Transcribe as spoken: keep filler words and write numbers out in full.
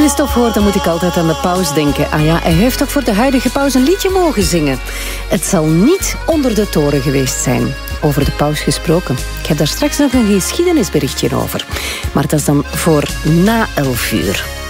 Christophe hoort, dan moet ik altijd aan de paus denken. Ah ja, hij heeft toch voor de huidige paus een liedje mogen zingen. Het zal niet onder de toren geweest zijn. Over de paus gesproken. Ik heb daar straks nog een geschiedenisberichtje over. Maar dat is dan voor na elf uur.